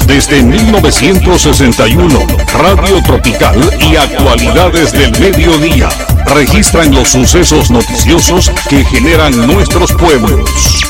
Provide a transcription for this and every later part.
Desde 1961, Radio Tropical y Actualidades del Mediodía registran los sucesos noticiosos que generan nuestros pueblos.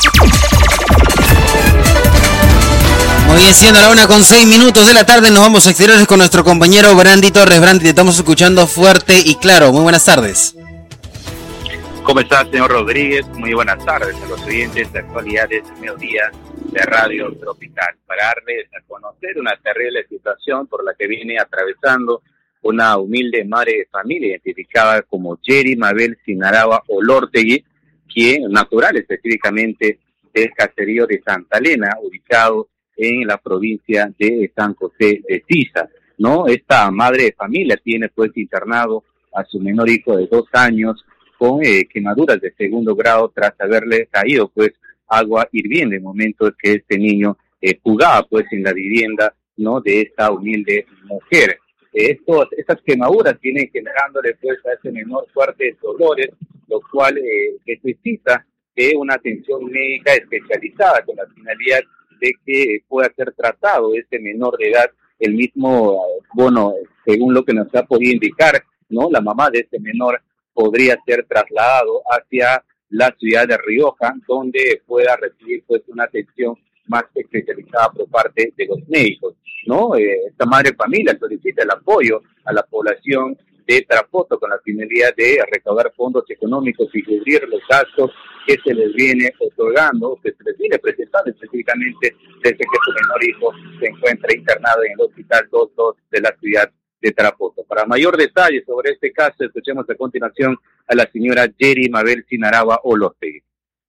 Muy bien, siendo la 1:06 de la tarde, nos vamos a exteriores con nuestro compañero Brandy Torres. Brandy, te estamos escuchando fuerte y claro. Muy buenas tardes. ¿Cómo está, señor Rodríguez? Muy buenas tardes a los oyentes de Actualidades del Mediodía de Radio Tropical, para darles a conocer una terrible situación por la que viene atravesando una humilde madre de familia identificada como Yeri Mabel Sinaraba Olortegui, quien natural específicamente del caserío de Santa Elena, ubicado en la provincia de San José de Tiza, ¿no? Esta madre de familia tiene pues internado a su menor hijo de 2 años con quemaduras de 2º grado tras haberle caído pues agua hirviendo en momentos que este niño jugaba pues en la vivienda, ¿no?, de esta humilde mujer. Estas quemaduras vienen generándole pues a ese menor fuertes dolores, lo cual necesita de una atención médica especializada con la finalidad de que pueda ser tratado este menor de edad. El mismo, según lo que nos ha podido indicar, ¿no?, la mamá de este menor podría ser trasladado hacia la ciudad de Rioja, donde pueda recibir pues una atención más especializada por parte de los médicos, ¿no? Esta madre familia solicita el apoyo a la población de Tarapoto con la finalidad de recaudar fondos económicos y cubrir los gastos que se les viene otorgando, que se les viene presentando específicamente desde que su menor hijo se encuentra internado en el Hospital 22 de la ciudad de Tarapoto. Para mayor detalle sobre este caso, escuchemos a continuación a la señora Yeri Mabel Sinaraba Olortegui.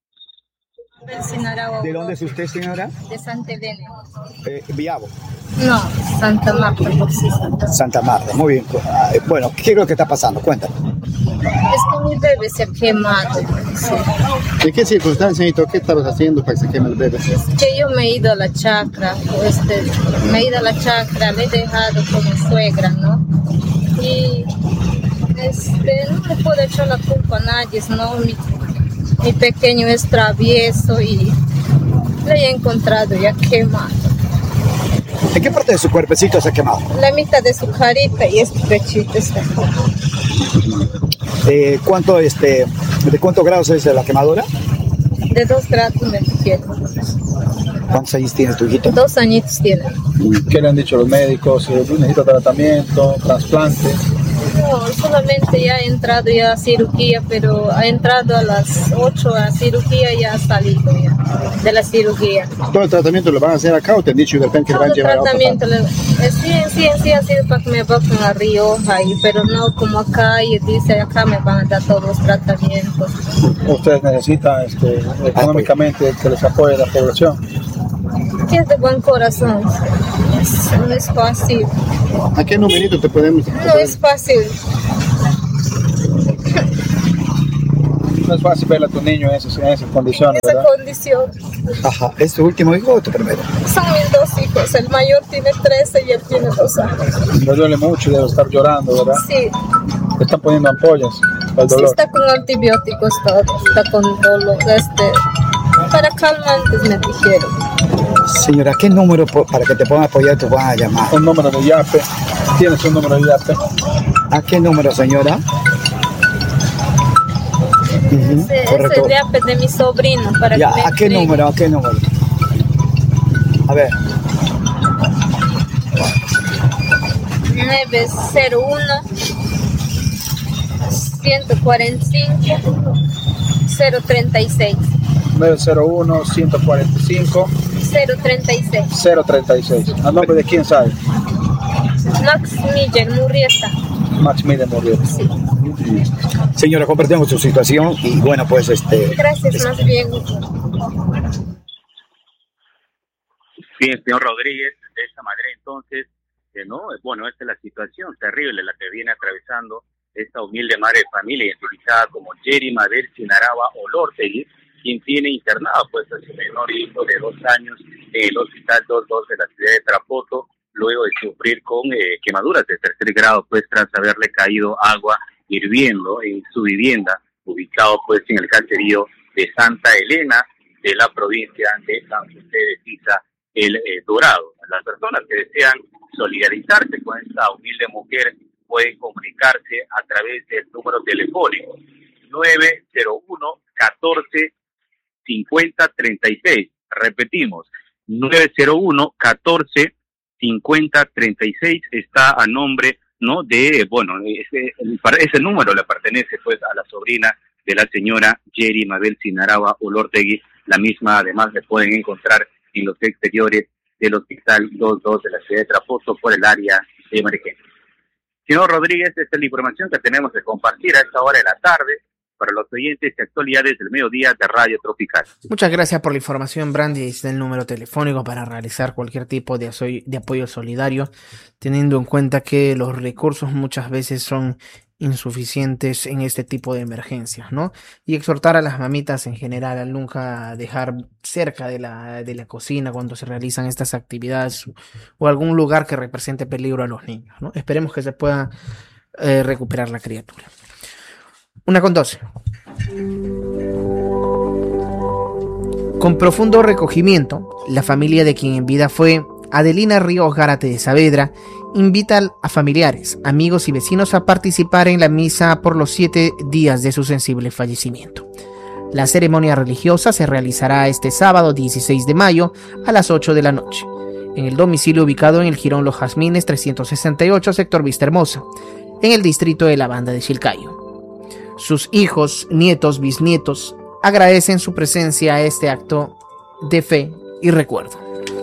¿De dónde es usted, señora? De Santa Elena. ¿Viabo? No, Santa Marta, por sí. Santa Marta, muy bien. Bueno, ¿qué es lo que está pasando? Cuéntame. Es que mi bebé se ha quemado. Sí. ¿En qué circunstancias, Nito? ¿Qué estabas haciendo para que se queme el bebé? Es que yo me he ido a la chacra, le he dejado con mi suegra, ¿no? Y no le puedo echar la culpa a nadie, ¿no? Mi pequeño es travieso y le he encontrado ya quemado. ¿En qué parte de su cuerpecito se ha quemado? La mitad de su carita y este pechito está. ¿De cuántos grados es la quemadura? De 2 grados me dijeron. ¿Cuántos años tiene tu hijito? 2 añitos tiene. ¿Qué le han dicho los médicos? ¿Necesita tratamiento, trasplante? No, solamente ya ha entrado ya a cirugía, pero ha entrado a las 8 a cirugía y ya ha salido ya de la cirugía. ¿Todo el tratamiento lo van a hacer acá o te han dicho de repente que lo van a llevar a otra parte? Sí, ha sido para que me vayan a Rioja, pero no como acá, y dice acá me van a dar todos los tratamientos. ¿Ustedes necesitan económicamente que les apoye la población? Que es de buen corazón, no es fácil. ¿A qué numerito te podemos...? No es fácil. No es fácil ver a tu niño en esas condiciones, ¿verdad? Condición. Ajá, ¿es tu último hijo o tu primero? Son mis 2 hijos, el mayor tiene 13 y él tiene 2 años. Le duele mucho y debe estar llorando, ¿verdad? Sí. Le están poniendo ampollas para el dolor. Sí, está con antibióticos todo, está con dolor, para calmantes me dijeron. Señora, ¿qué número para que te puedan apoyar te van a llamar? Un número de YAPE. ¿Tienes un número de YAPE? ¿A qué número, señora? Ese es el YAPE de mi sobrino. Para ya, que ¿a qué número? A ver. 901 145 036. 901 145 036. ¿A nombre de quién sabe? Max Miller Murrieta. Max Miller Murrieta. Sí. Señora, compartimos su situación y bueno, pues Gracias, más bien. Bien, señor Rodríguez, de esta manera entonces, esta es la situación terrible la que viene atravesando esta humilde madre de familia identificada como Yeri Mabel Sinaraba Olortegui, quien tiene internado pues a su menor hijo de 2 años en el Hospital 22 de la ciudad de Tarapoto, luego de sufrir con quemaduras de 3er grado, pues tras haberle caído agua hirviendo en su vivienda, ubicado pues en el caserío de Santa Elena de la provincia de San José de Tiza, El Dorado. Las personas que desean solidarizarse con esta humilde mujer pueden comunicarse a través del número telefónico 901 14 50 36. Repetimos, 901 14 50 36 está a nombre, ¿no? De, bueno, ese número le pertenece pues a la sobrina de la señora Yeri Mabel Sinaraba Olortegui. La misma además le pueden encontrar en los exteriores del Hospital 22 de la ciudad de Traposo por el área de emergencia. Señor Rodríguez, esta es la información que tenemos que compartir a esta hora de la tarde para los oyentes de actualidades del mediodía de Radio Tropical. Muchas gracias por la información, Brandy. Este es el número telefónico para realizar cualquier tipo de apoyo solidario, teniendo en cuenta que los recursos muchas veces son insuficientes en este tipo de emergencias, ¿no? Y exhortar a las mamitas en general a nunca dejar cerca de la cocina cuando se realizan estas actividades o algún lugar que represente peligro a los niños, ¿no? Esperemos que se pueda recuperar la criatura. 1:12. Con profundo recogimiento, la familia de quien en vida fue Adelina Ríos Gárate de Saavedra invita a familiares, amigos y vecinos a participar en la misa por los 7 días de su sensible fallecimiento. La ceremonia religiosa se realizará este sábado 16 de mayo a las 8 de la noche, en el domicilio ubicado en el Jirón Los Jazmines 368, sector Vista Hermosa, en el distrito de la Banda de Chilcayo. Sus hijos, nietos, bisnietos agradecen su presencia a este acto de fe y recuerdo.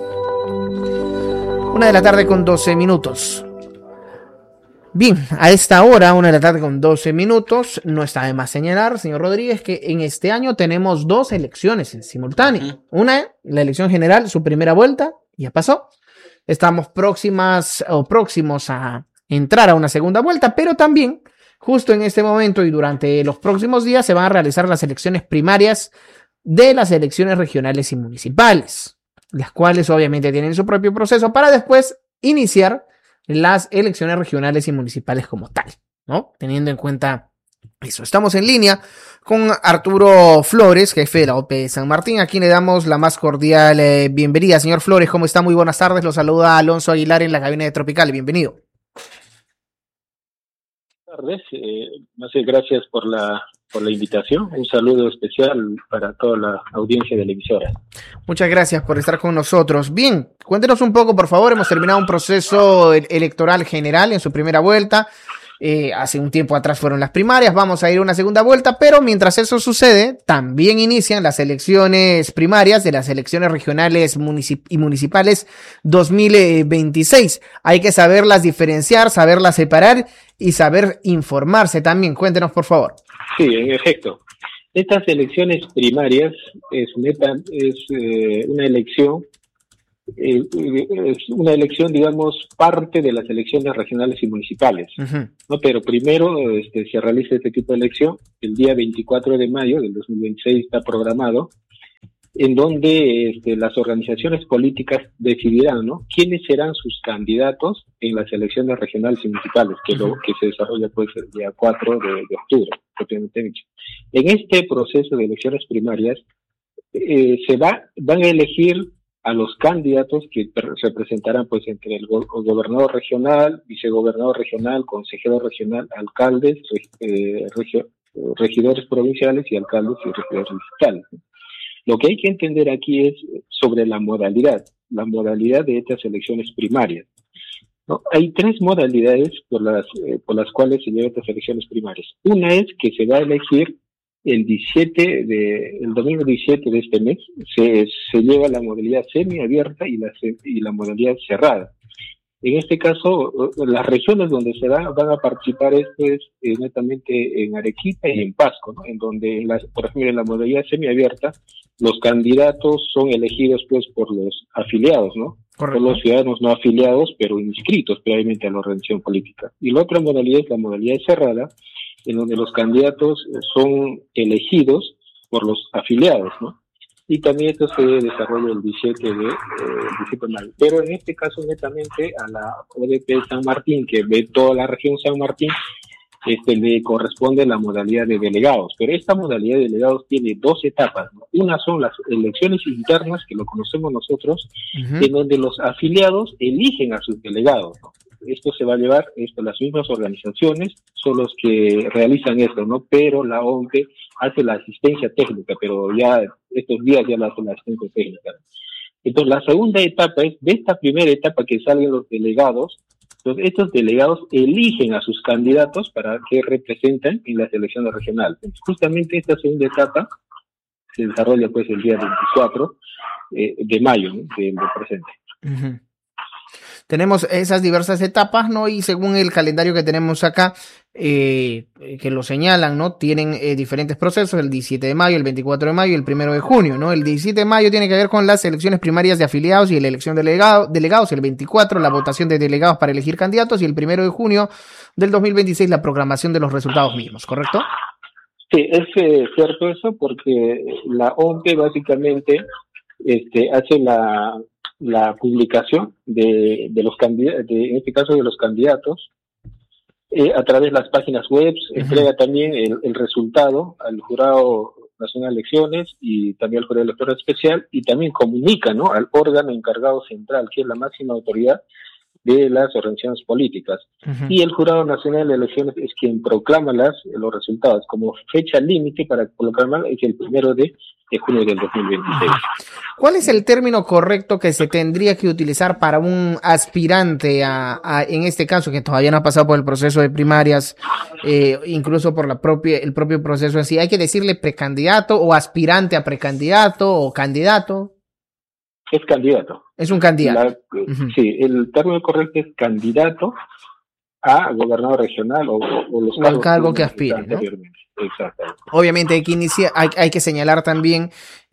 1:12 p.m. Bien, a esta hora, 1:12 p.m, no está de más señalar, señor Rodríguez, que en este año tenemos 2 elecciones en simultáneo. Una, la elección general, su primera vuelta, ya pasó. Estamos próximos a entrar a una segunda vuelta, pero también, justo en este momento y durante los próximos días, se van a realizar las elecciones primarias de las elecciones regionales y municipales, las cuales obviamente tienen su propio proceso para después iniciar las elecciones regionales y municipales como tal, ¿no? Teniendo en cuenta eso. Estamos en línea con Arturo Flores, jefe de la OP de San Martín, a quien le damos la más cordial bienvenida. Señor Flores, ¿cómo está? Muy buenas tardes. Lo saluda Alonso Aguilar en la cabina de Tropical. Bienvenido. Buenas tardes. Gracias por la invitación. Un saludo especial para toda la audiencia de la emisora. Muchas gracias por estar con nosotros. Bien, cuéntenos un poco, por favor. Hemos terminado un proceso electoral general en su primera vuelta. Hace un tiempo atrás fueron las primarias. Vamos a ir a una segunda vuelta, pero mientras eso sucede, también inician las elecciones primarias de las elecciones regionales y municipales 2026. Hay que saberlas diferenciar, saberlas separar y saber informarse también. Cuéntenos, por favor. Sí, en efecto. Estas elecciones primarias es una elección, digamos, parte de las elecciones regionales y municipales, ¿no? Pero primero se realiza este tipo de elección el día 24 de mayo del 2026, está programado, en donde las organizaciones políticas decidirán, ¿no?, quiénes serán sus candidatos en las elecciones regionales y municipales, que se desarrolla pues el día 4 de octubre, propiamente dicho. En este proceso de elecciones primarias van a elegir a los candidatos que se presentarán pues entre el gobernador regional, vicegobernador regional, consejero regional, alcaldes, regidores provinciales y alcaldes y regidores municipales. Lo que hay que entender aquí es sobre la modalidad de estas elecciones primarias, ¿no? Hay 3 modalidades por las cuales se llevan estas elecciones primarias. Una es que se va a elegir el domingo 17 de este mes, se lleva la modalidad semiabierta y la modalidad cerrada. En este caso, las regiones donde se van a participar netamente en Arequipa y en Pasco, ¿no? En donde, por ejemplo, en la modalidad semiabierta, los candidatos son elegidos pues por los afiliados, ¿no? Correcto. Por los ciudadanos no afiliados, pero inscritos previamente a la organización política. Y la otra modalidad es la modalidad cerrada, en donde los candidatos son elegidos por los afiliados, ¿no? Y también esto se desarrolla el 17 de mayo. Pero en este caso, netamente, a la ODP San Martín, que ve toda la región San Martín, le corresponde la modalidad de delegados, pero esta modalidad de delegados tiene dos etapas, ¿no? Una son las elecciones internas, que lo conocemos nosotros, en donde los afiliados eligen a sus delegados, ¿no? Esto se va a llevar, las mismas organizaciones son los que realizan esto, ¿no? Pero la OMPE hace la asistencia técnica, pero ya estos días ya la hace la asistencia técnica. Entonces, la segunda etapa es, de esta primera etapa que salen los delegados, entonces estos delegados eligen a sus candidatos para que representen en las elecciones regionales. Entonces, justamente esta segunda etapa se desarrolla pues el día 24 de mayo, ¿no? del presente. Tenemos esas diversas etapas, ¿no? Y según el calendario que tenemos acá, que lo señalan, ¿no? Tienen diferentes procesos, el 17 de mayo, el 24 de mayo y el 1 de junio, ¿no? El 17 de mayo tiene que ver con las elecciones primarias de afiliados y la elección de delegados, el 24 la votación de delegados para elegir candidatos y el 1 de junio del 2026 la programación de los resultados mismos, ¿correcto? Sí, es cierto eso, porque la OMPE básicamente hace la publicación de los candidatos, en este caso de los candidatos, a través de las páginas web, entrega también el resultado al Jurado Nacional de Elecciones y también al Jurado Electoral Especial, y también comunica, ¿no?, al órgano encargado central, que es la máxima autoridad de las organizaciones políticas. Y el Jurado Nacional de Elecciones es quien proclama los resultados. Como fecha límite para proclamar es el 1 de junio del 2026. ¿Cuál es el término correcto que se tendría que utilizar para un aspirante en este caso, que todavía no ha pasado por el proceso de primarias, incluso por el propio proceso así? ¿Hay que decirle precandidato o aspirante a precandidato o candidato? Es candidato. Es un candidato. Sí, el término correcto es candidato a gobernador regional o los cargos que aspire, ¿no? Exactamente. Obviamente hay que señalar también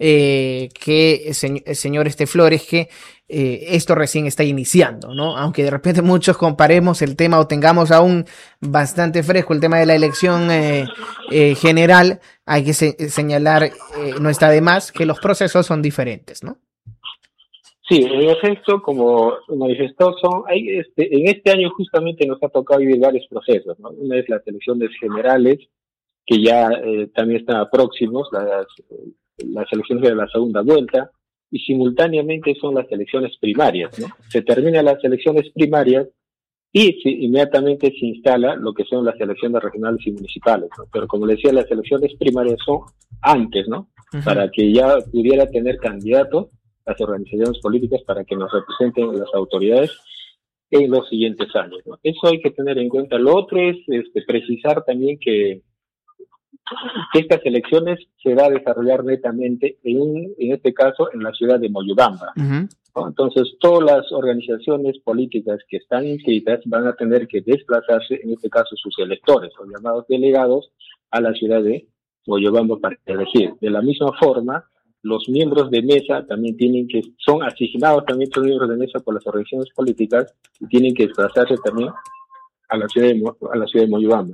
que, señor Flores, que esto recién está iniciando, ¿no? Aunque de repente muchos comparemos el tema o tengamos aún bastante fresco el tema de la elección general, hay que señalar, no está de más, que los procesos son diferentes, ¿no? Sí, en efecto, como manifestó, en este año justamente nos ha tocado vivir varios procesos, ¿no? Una es las elecciones generales, que ya también están próximos, las elecciones de la segunda vuelta, y simultáneamente son las elecciones primarias, ¿no? Se terminan las elecciones primarias y inmediatamente se instala lo que son las elecciones regionales y municipales, ¿no? Pero como les decía, las elecciones primarias son antes, ¿no? Para que ya pudiera tener candidatos las organizaciones políticas para que nos representen las autoridades en los siguientes años, ¿no? Eso hay que tener en cuenta. Lo otro es precisar también que estas elecciones se va a desarrollar netamente en este caso en la ciudad de Moyobamba, ¿no? Entonces todas las organizaciones políticas que están inscritas van a tener que desplazarse, en este caso sus electores o llamados delegados, a la ciudad de Moyobamba para elegir. De la misma forma, los miembros de mesa también son asignados también son miembros de mesa por las organizaciones políticas y tienen que desplazarse también a la ciudad de Moyobamba.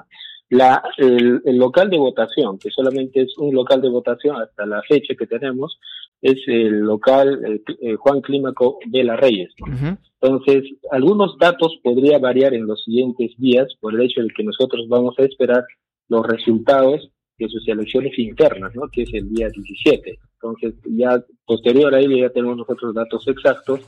El local de votación, que solamente es un local de votación hasta la fecha que tenemos, es el local Juan Clímaco de las Reyes, ¿no? Entonces, algunos datos podría variar en los siguientes días por el hecho de que nosotros vamos a esperar los resultados de sus elecciones internas, ¿no?, que es el día 17. Entonces, ya posterior a ello ya tenemos nosotros datos exactos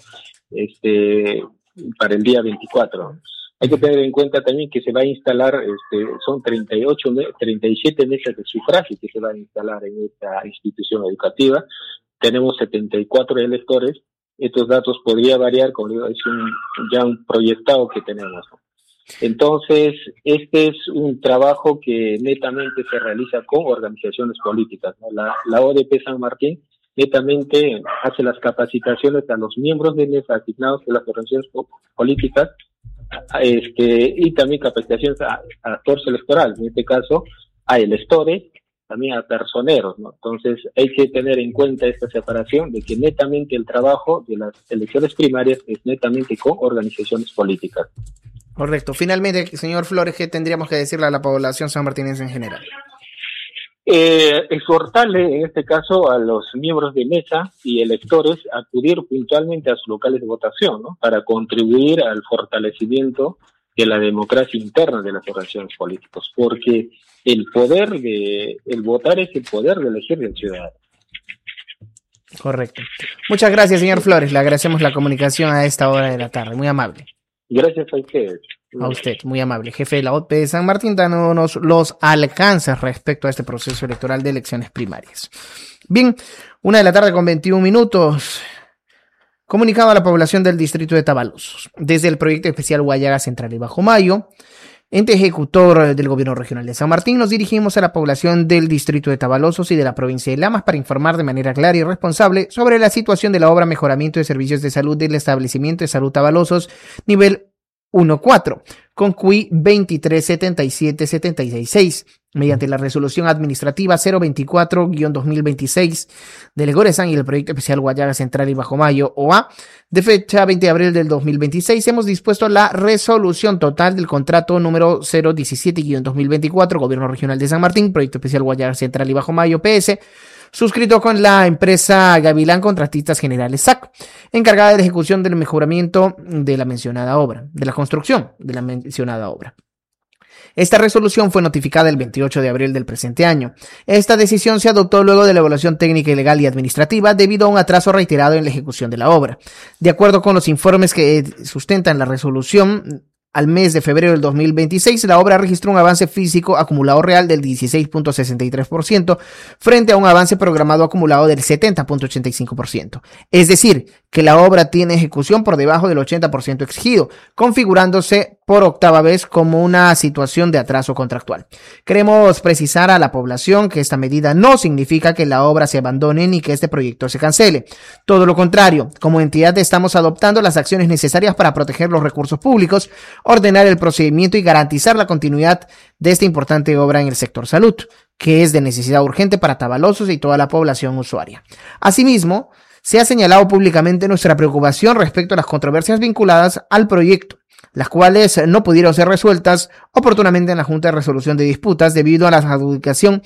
para el día 24. Hay que tener en cuenta también que se va a instalar, son 37 mesas de sufragio que se van a instalar en esta institución educativa. Tenemos 74 electores. Estos datos podría variar, como digo, es ya un proyectado que tenemos, ¿no? Entonces, este es un trabajo que netamente se realiza con organizaciones políticas, ¿no? La ODP San Martín netamente hace las capacitaciones a los miembros de mesa asignados de las organizaciones políticas, y también capacitaciones a actores electorales, en este caso a electores, también a personeros, ¿no? Entonces hay que tener en cuenta esta separación de que netamente el trabajo de las elecciones primarias es netamente con organizaciones políticas. Correcto. Finalmente, señor Flores, ¿qué tendríamos que decirle a la población sanmartinense en general? Exhortarle, en este caso, a los miembros de mesa y electores a acudir puntualmente a sus locales de votación, ¿no?, para contribuir al fortalecimiento de la democracia interna de las organizaciones políticas, porque el votar es el poder de elegir del ciudadano. Correcto. Muchas gracias, señor Flores. Le agradecemos la comunicación a esta hora de la tarde. Muy amable. Gracias a ustedes. A usted, muy amable. Jefe de la OTP de San Martín, dándonos los alcances respecto a este proceso electoral de elecciones primarias. Bien, 1:21 p.m. Comunicado a la población del distrito de Tavalosos. Desde el proyecto especial Guayaga Central y Bajo Mayo, ente ejecutor del gobierno regional de San Martín, nos dirigimos a la población del distrito de Tavalosos y de la provincia de Lamas para informar de manera clara y responsable sobre la situación de la obra Mejoramiento de Servicios de Salud del Establecimiento de Salud Tavalosos, nivel 1-4, con CUI 2377-766, mediante la resolución administrativa 024-2026 del Egoresan y el proyecto especial Guayaga Central y Bajo Mayo, OA, de fecha 20 de abril del 2026, hemos dispuesto la resolución total del contrato número 017-2024, Gobierno Regional de San Martín, proyecto especial Guayaga Central y Bajo Mayo, PS, suscrito con la empresa Gavilán Contratistas Generales SAC, encargada de la ejecución del mejoramiento de la mencionada obra, de la construcción de la mencionada obra. Esta resolución fue notificada el 28 de abril del presente año. Esta decisión se adoptó luego de la evaluación técnica, legal y administrativa debido a un atraso reiterado en la ejecución de la obra. De acuerdo con los informes que sustentan la resolución, al mes de febrero del 2026, la obra registró un avance físico acumulado real del 16.63% frente a un avance programado acumulado del 70.85%. Es decir, que la obra tiene ejecución por debajo del 80% exigido, configurándose por octava vez como una situación de atraso contractual. Queremos precisar a la población que esta medida no significa que la obra se abandone ni que este proyecto se cancele. Todo lo contrario, como entidad estamos adoptando las acciones necesarias para proteger los recursos públicos, ordenar el procedimiento y garantizar la continuidad de esta importante obra en el sector salud, que es de necesidad urgente para Tavalosos y toda la población usuaria. Asimismo, se ha señalado públicamente nuestra preocupación respecto a las controversias vinculadas al proyecto, las cuales no pudieron ser resueltas oportunamente en la Junta de Resolución de Disputas debido a la adjudicación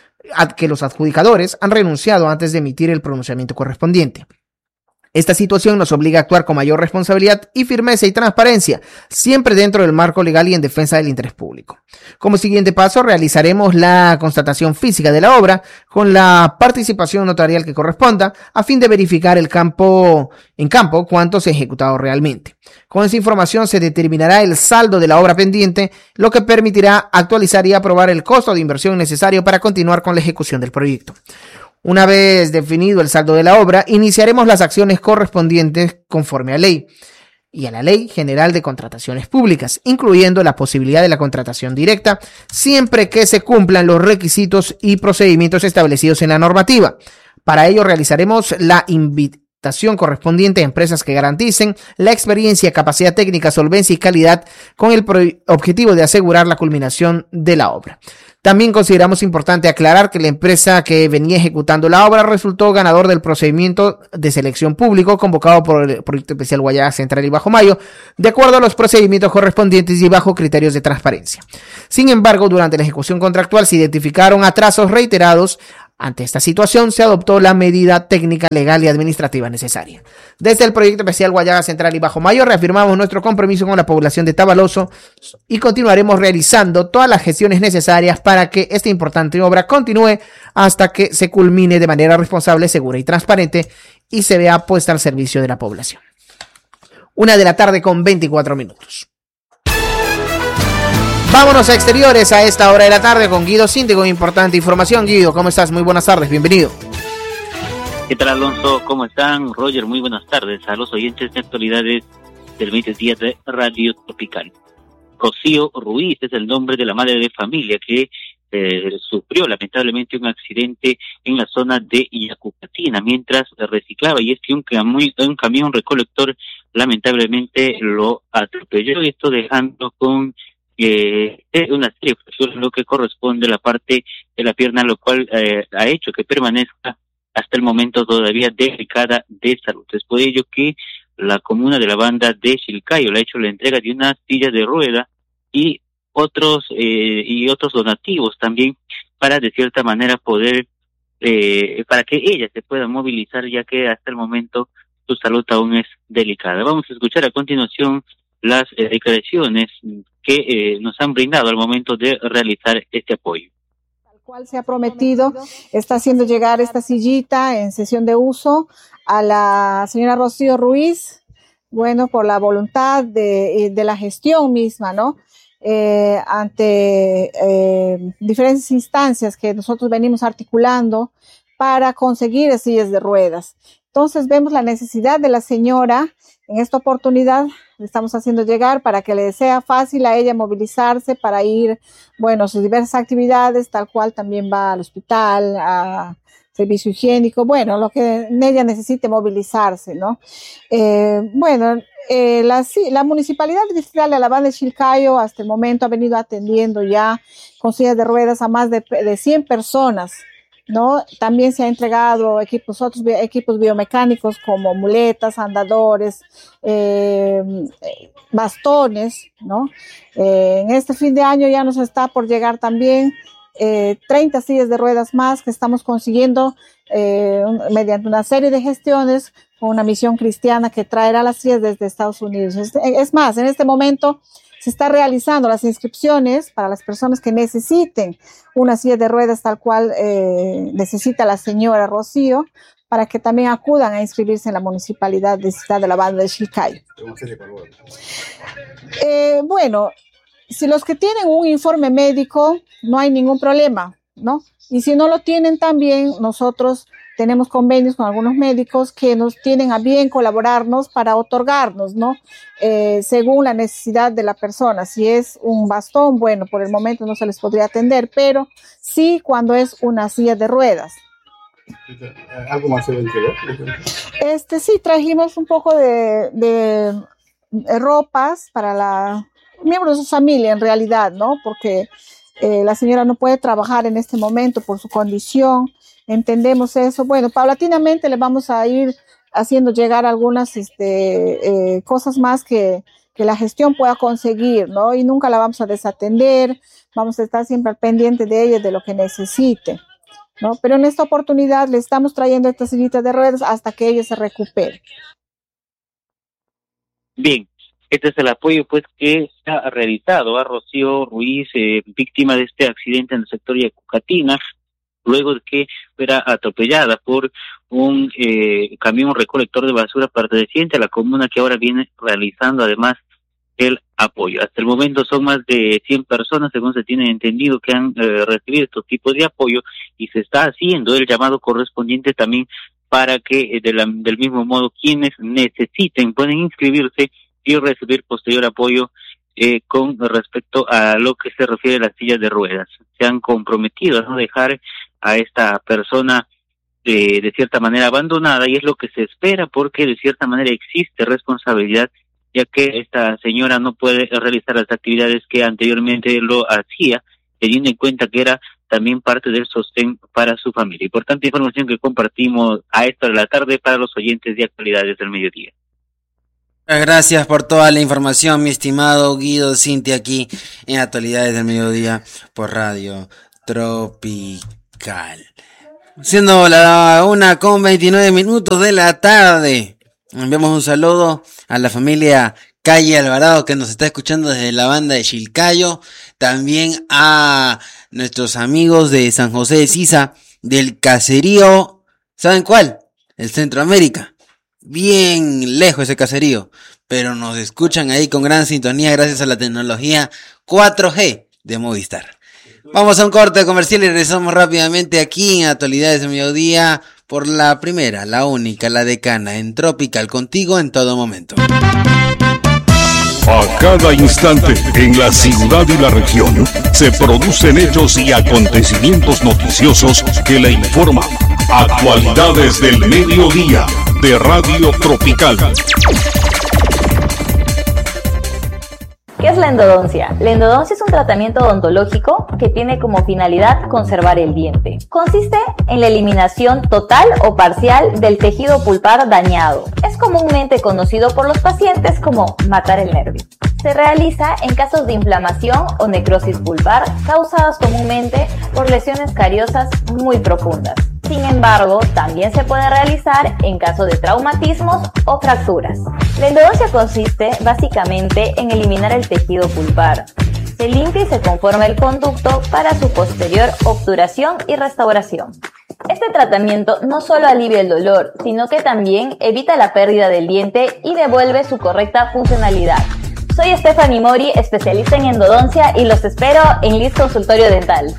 a que los adjudicadores han renunciado antes de emitir el pronunciamiento correspondiente. Esta situación nos obliga a actuar con mayor responsabilidad y firmeza y transparencia, siempre dentro del marco legal y en defensa del interés público. Como siguiente paso, realizaremos la constatación física de la obra con la participación notarial que corresponda, a fin de verificar en campo cuánto se ha ejecutado realmente. Con esa información se determinará el saldo de la obra pendiente, lo que permitirá actualizar y aprobar el costo de inversión necesario para continuar con la ejecución del proyecto. Una vez definido el saldo de la obra, iniciaremos las acciones correspondientes conforme a ley y a la Ley General de Contrataciones Públicas, incluyendo la posibilidad de la contratación directa, siempre que se cumplan los requisitos y procedimientos establecidos en la normativa. Para ello realizaremos la invitación correspondiente a empresas que garanticen la experiencia, capacidad técnica, solvencia y calidad con el objetivo de asegurar la culminación de la obra. También consideramos importante aclarar que la empresa que venía ejecutando la obra resultó ganador del procedimiento de selección público convocado por el proyecto especial Guayaga Central y Bajo Mayo, de acuerdo a los procedimientos correspondientes y bajo criterios de transparencia. Sin embargo, durante la ejecución contractual se identificaron atrasos reiterados. Ante esta situación, se adoptó la medida técnica, legal y administrativa necesaria. Desde el proyecto especial Guayaga Central y Bajo Mayo reafirmamos nuestro compromiso con la población de Tavalosos y continuaremos realizando todas las gestiones necesarias para que esta importante obra continúe hasta que se culmine de manera responsable, segura y transparente y se vea puesta al servicio de la población. 1:24 p.m. Vámonos a exteriores a esta hora de la tarde con Guido Cinti con importante información. Guido, ¿cómo estás? Muy buenas tardes, bienvenido. ¿Qué tal, Alonso? ¿Cómo están? Roger, muy buenas tardes a los oyentes de actualidades del mediodía de Radio Tropical. Rocío Ruiz es el nombre de la madre de familia que sufrió lamentablemente un accidente en la zona de Yacupatina mientras reciclaba, y es que un camión recolector lamentablemente lo atropelló, y esto dejando con una serie de fracturas, lo que corresponde a la parte de la pierna, lo cual ha hecho que permanezca hasta el momento todavía delicada de salud. Es por ello que la comuna de la banda de Chilcayo le ha hecho la entrega de una silla de rueda y otros donativos también para de cierta manera poder para que ella se pueda movilizar, ya que hasta el momento su salud aún es delicada. Vamos a escuchar a continuación las declaraciones que nos han brindado al momento de realizar este apoyo. Tal cual se ha prometido, está haciendo llegar esta sillita en sesión de uso a la señora Rocío Ruiz, bueno, por la voluntad de la gestión misma, ¿no? Ante diferentes instancias que nosotros venimos articulando para conseguir sillas de ruedas. Entonces vemos la necesidad de la señora. En esta oportunidad le estamos haciendo llegar para que le sea fácil a ella movilizarse para ir, bueno, a sus diversas actividades, tal cual también va al hospital, a servicio higiénico, bueno, lo que ella necesite movilizarse, ¿no? La Municipalidad Distrital de Alabama de Chilcayo hasta el momento ha venido atendiendo ya con sillas de ruedas a más de 100 personas, ¿no? También se ha entregado otros equipos biomecánicos como muletas, andadores, bastones, ¿no? En este fin de año ya nos está por llegar también 30 sillas de ruedas más que estamos consiguiendo mediante una serie de gestiones con una misión cristiana que traerá las sillas desde Estados Unidos. Es más, en este momento se está realizando las inscripciones para las personas que necesiten una silla de ruedas tal cual necesita la señora Rocío, para que también acudan a inscribirse en la Municipalidad de Ciudad de la Banda de Chilcayo. Si los que tienen un informe médico, no hay ningún problema, ¿no? Y si no lo tienen también, nosotros tenemos convenios con algunos médicos que nos tienen a bien colaborarnos para otorgarnos, ¿no? Según la necesidad de la persona. Si es un bastón, bueno, por el momento no se les podría atender, pero sí cuando es una silla de ruedas. ¿Algo más se le entregó? Sí, trajimos un poco de ropas para miembros de su familia en realidad, ¿no? Porque la señora no puede trabajar en este momento por su condición, entendemos eso. Bueno, paulatinamente le vamos a ir haciendo llegar algunas cosas más que la gestión pueda conseguir, ¿no? Y nunca la vamos a desatender, vamos a estar siempre al pendiente de ella, de lo que necesite, ¿no? Pero en esta oportunidad le estamos trayendo esta sillita de ruedas hasta que ella se recupere. Bien. Este es el apoyo pues que se ha realizado a Rocío Ruiz, víctima de este accidente en el sector Yacucatina, luego de que fuera atropellada por un camión recolector de basura perteneciente a la comuna, que ahora viene realizando además el apoyo. Hasta el momento son más de 100 personas, según se tiene entendido, que han recibido estos tipos de apoyo, y se está haciendo el llamado correspondiente también para que del mismo modo quienes necesiten pueden inscribirse y recibir posterior apoyo con respecto a lo que se refiere a las sillas de ruedas. Se han comprometido a no dejar a esta persona de cierta manera abandonada, y es lo que se espera, porque de cierta manera existe responsabilidad, ya que esta señora no puede realizar las actividades que anteriormente lo hacía, teniendo en cuenta que era también parte del sostén para su familia. Importante información que compartimos a esta hora de la tarde para los oyentes de Actualidades del Mediodía. Gracias por toda la información, mi estimado Guido Cinti, aquí en Actualidades del Mediodía por Radio Tropical. Siendo la 1:29 de la tarde, enviamos un saludo a la familia Calle Alvarado, que nos está escuchando desde la Banda de Chilcayo, también a nuestros amigos de San José de Sisa, del caserío, ¿saben cuál? El Centroamérica. Bien lejos ese caserío, pero nos escuchan ahí con gran sintonía gracias a la tecnología 4G de Movistar. Vamos a un corte comercial y regresamos rápidamente aquí en Actualidades de Mediodía por la primera, la única, la decana en Tropical, contigo en todo momento. A cada instante, en la ciudad y la región, se producen hechos y acontecimientos noticiosos que le informan. Actualidades del Mediodía, de Radio Tropical. ¿Qué es la endodoncia? La endodoncia es un tratamiento odontológico que tiene como finalidad conservar el diente. Consiste en la eliminación total o parcial del tejido pulpar dañado. Es comúnmente conocido por los pacientes como matar el nervio. Se realiza en casos de inflamación o necrosis pulpar causadas comúnmente por lesiones cariosas muy profundas. Sin embargo, también se puede realizar en caso de traumatismos o fracturas. La endodoncia consiste básicamente en eliminar el tejido pulpar. Se limpia y se conforma el conducto para su posterior obturación y restauración. Este tratamiento no solo alivia el dolor, sino que también evita la pérdida del diente y devuelve su correcta funcionalidad. Soy Stephanie Mori, especialista en endodoncia, y los espero en Liz Consultorio Dental.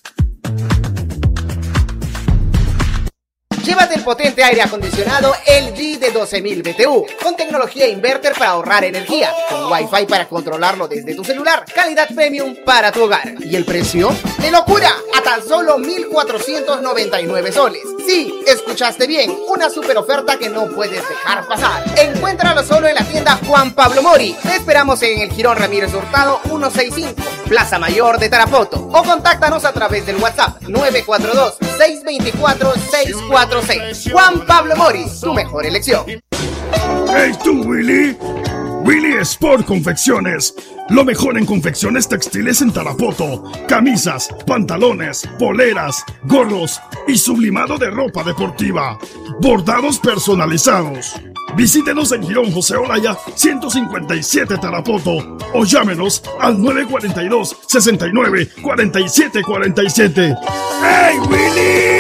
Llévate el potente aire acondicionado LG de 12.000 BTU, con tecnología inverter para ahorrar energía, con Wi-Fi para controlarlo desde tu celular, calidad premium para tu hogar. ¿Y el precio? ¡De locura! A tan solo 1.499 soles. Sí, escuchaste bien, una super oferta que no puedes dejar pasar. Encuéntralo solo en la tienda Juan Pablo Mori. Te esperamos en el Jirón Ramírez Hurtado 165, Plaza Mayor de Tarapoto, o contáctanos a través del WhatsApp 942-624-646. Juan Pablo Mori, tu mejor elección. ¡Hey tú, Willy! Willy Sport Confecciones. Lo mejor en confecciones textiles en Tarapoto. Camisas, pantalones, poleras, gorros y sublimado de ropa deportiva. Bordados personalizados. Visítenos en Girón José Olaya 157 Tarapoto o llámenos al 942-69-4747. ¡Hey, Willy!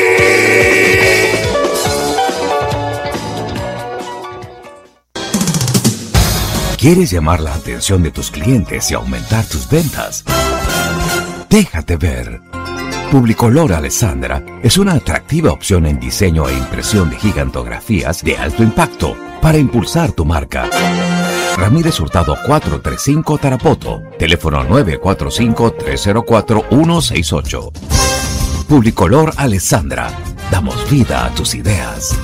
¿Quieres llamar la atención de tus clientes y aumentar tus ventas? Déjate ver. Publicolor Alessandra es una atractiva opción en diseño e impresión de gigantografías de alto impacto para impulsar tu marca. Ramírez Hurtado 435 Tarapoto, teléfono 945-304-168. Publicolor Alessandra, damos vida a tus ideas.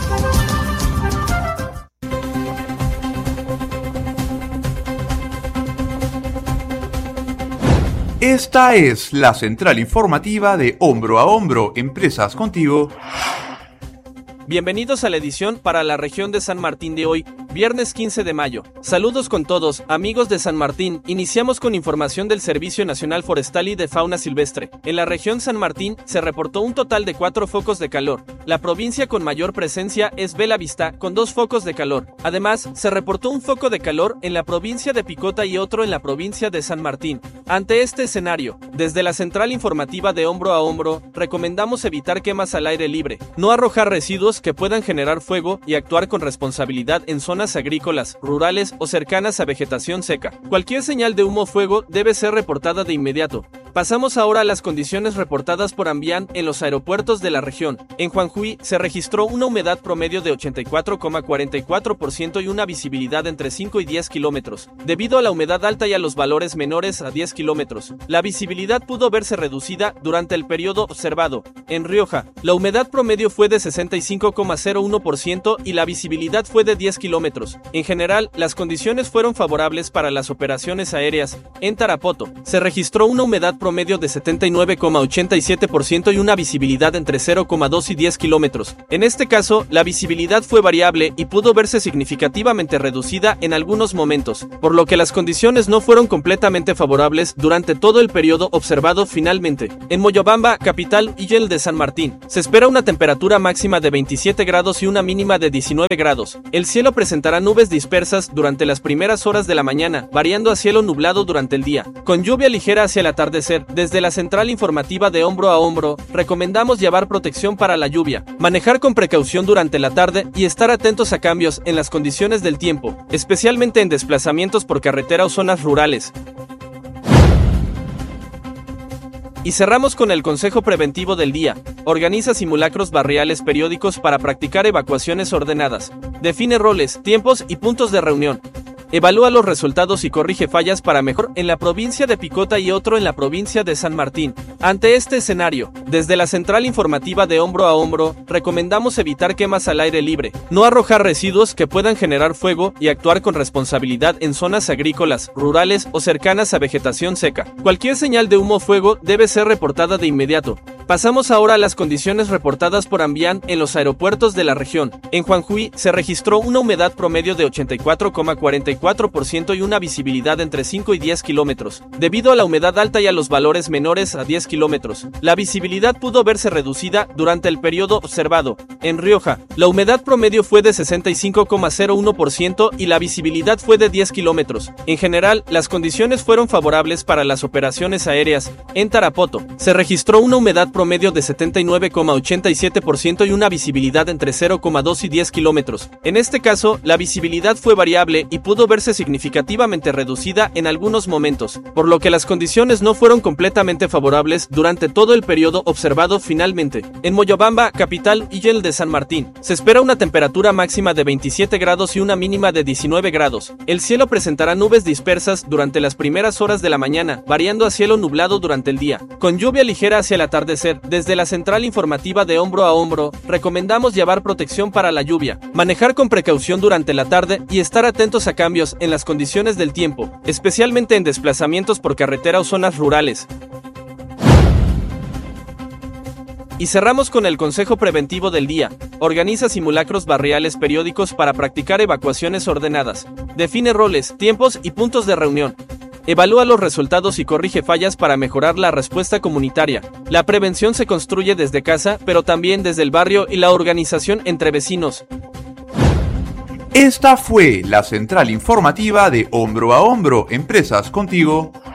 Esta es la central informativa de Hombro a Hombro, Empresas Contigo. Bienvenidos a la edición para la región de San Martín de hoy, viernes 15 de mayo. Saludos con todos, amigos de San Martín. Iniciamos con información del Servicio Nacional Forestal y de Fauna Silvestre. En la región San Martín se reportó un total de 4 focos de calor. La provincia con mayor presencia es Bella Vista, con 2 focos de calor. Además, se reportó un foco de calor en la provincia de Picota y otro en la provincia de San Martín. Ante este escenario, desde la central informativa de Hombro a Hombro, recomendamos evitar quemas al aire libre, no arrojar residuos que puedan generar fuego y actuar con responsabilidad en zonas agrícolas, rurales o cercanas a vegetación seca. Cualquier señal de humo o fuego debe ser reportada de inmediato. Pasamos ahora a las condiciones reportadas por Ambian en los aeropuertos de la región. En Juanjuy se registró una humedad promedio de 84,44% y una visibilidad entre 5 y 10 kilómetros. Debido a la humedad alta y a los valores menores a 10 kilómetros, la visibilidad pudo verse reducida durante el periodo observado. En Rioja, la humedad promedio fue de 65,01% y la visibilidad fue de 10 kilómetros. En general, las condiciones fueron favorables para las operaciones aéreas. En Tarapoto, se registró una humedad promedio de 79,87% y una visibilidad entre 0,2 y 10 kilómetros. En este caso, la visibilidad fue variable y pudo verse significativamente reducida en algunos momentos, por lo que las condiciones no fueron completamente favorables durante todo el periodo observado. Finalmente, en Moyobamba, capital y el de San Martín, se espera una temperatura máxima de 27 grados y una mínima de 19 grados. El cielo presentará nubes dispersas durante las primeras horas de la mañana, variando a cielo nublado durante el día, con lluvia ligera hacia el atardecer. Desde la central informativa de Hombro a Hombro, recomendamos llevar protección para la lluvia, manejar con precaución durante la tarde y estar atentos a cambios en las condiciones del tiempo, especialmente en desplazamientos por carretera o zonas rurales. Y cerramos con el consejo preventivo del día. Organiza simulacros barriales periódicos para practicar evacuaciones ordenadas. Define roles, tiempos y puntos de reunión. Evalúa los resultados y corrige fallas para mejor en la provincia de Picota y otro en la provincia de San Martín. Ante este escenario, desde la central informativa de Hombro a Hombro, recomendamos evitar quemas al aire libre, no arrojar residuos que puedan generar fuego y actuar con responsabilidad en zonas agrícolas, rurales o cercanas a vegetación seca. Cualquier señal de humo o fuego debe ser reportada de inmediato. Pasamos ahora a las condiciones reportadas por Ambian en los aeropuertos de la región. En Juanjuy se registró una humedad promedio de 84,44% y una visibilidad entre 5 y 10 kilómetros. Debido a la humedad alta y a los valores menores a 10 kilómetros, la visibilidad pudo verse reducida durante el periodo observado. En Rioja, la humedad promedio fue de 65,01% y la visibilidad fue de 10 kilómetros. En general, las condiciones fueron favorables para las operaciones aéreas. En Tarapoto, se registró una humedad promedio de 79,87% y una visibilidad entre 0,2 y 10 kilómetros. En este caso, la visibilidad fue variable y pudo verse significativamente reducida en algunos momentos, por lo que las condiciones no fueron completamente favorables durante todo el periodo observado. Finalmente, en Moyobamba, capital y el de San Martín, se espera una temperatura máxima de 27 grados y una mínima de 19 grados. El cielo presentará nubes dispersas durante las primeras horas de la mañana, variando a cielo nublado durante el día, con lluvia ligera hacia el atardecer. Desde la central informativa de Hombro a Hombro, recomendamos llevar protección para la lluvia, manejar con precaución durante la tarde y estar atentos a cambios en las condiciones del tiempo, especialmente en desplazamientos por carretera o zonas rurales. Y cerramos con el consejo preventivo del día. Organiza simulacros barriales periódicos para practicar evacuaciones ordenadas. Define roles, tiempos y puntos de reunión. Evalúa los resultados y corrige fallas para mejorar la respuesta comunitaria. La prevención se construye desde casa, pero también desde el barrio y la organización entre vecinos. Esta fue la central informativa de Hombro a Hombro, Empresas Contigo.